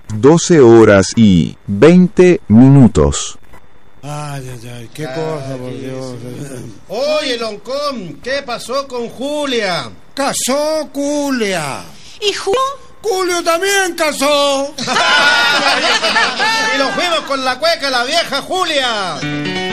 12 horas y 20 minutos. Ay, qué cosa, por Dios. Oye, Loncón, ¿qué pasó con Julia? Casó Julia. ¿Y Julio? Julio también casó. Y lo fuimos con la cueca, la vieja Julia.